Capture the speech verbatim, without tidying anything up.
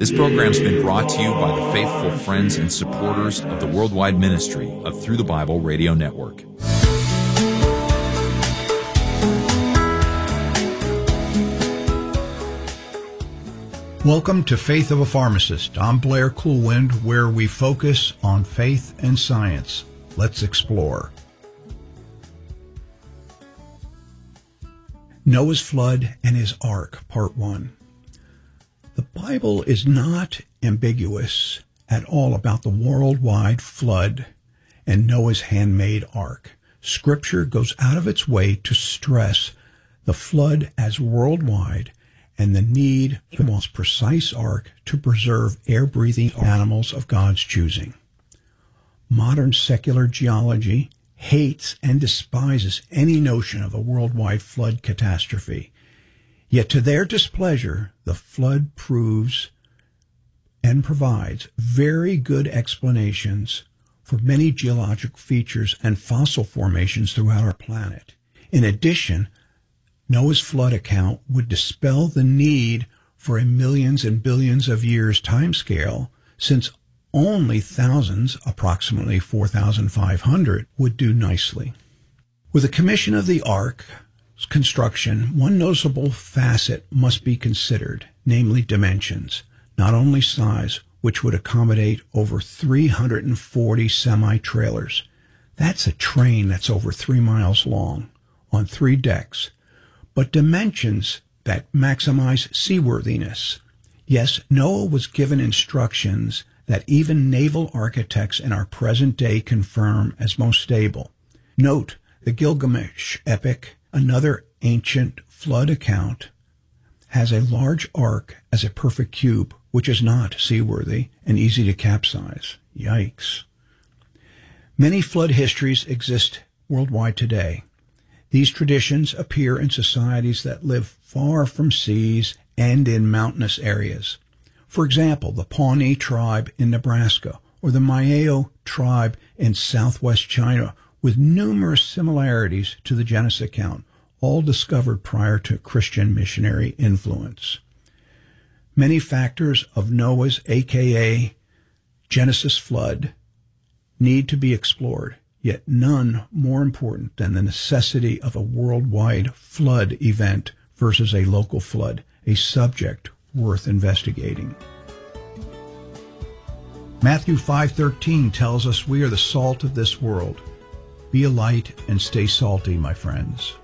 This program's been brought to you by the faithful friends and supporters of the worldwide ministry of Through the Bible Radio Network. Welcome to Faith of a Pharmacist. I'm Blair Coolwind, where we focus on faith and science. Let's explore. Noah's Flood and His Ark, Part one. The Bible is not ambiguous at all about the worldwide flood and Noah's handmade ark. Scripture goes out of its way to stress the flood as worldwide and the need for the most precise ark to preserve air-breathing animals of God's choosing. Modern secular geology hates and despises any notion of a worldwide flood catastrophe. Yet to their displeasure, the flood proves and provides very good explanations for many geologic features and fossil formations throughout our planet. In addition, Noah's flood account would dispel the need for a millions and billions of years timescale, since only thousands, approximately four thousand five hundred, would do nicely. With the commission of the ark's construction, one noticeable facet must be considered, namely dimensions, not only size, which would accommodate over three hundred forty semi-trailers. That's a train that's over three miles long, on three decks, but dimensions that maximize seaworthiness. Yes, Noah was given instructions that even naval architects in our present day confirm as most stable. Note, the Gilgamesh epic, another ancient flood account, has a large ark as a perfect cube, which is not seaworthy and easy to capsize. Yikes. Many flood histories exist worldwide today. These traditions appear in societies that live far from seas and in mountainous areas. For example, the Pawnee tribe in Nebraska or the Maiao tribe in southwest China, with numerous similarities to the Genesis account, all discovered prior to Christian missionary influence. Many factors of Noah's, aka Genesis flood, need to be explored, yet none more important than the necessity of a worldwide flood event versus a local flood, a subject worth investigating. Matthew five thirteen tells us we are the salt of this world. Be a light and stay salty, my friends.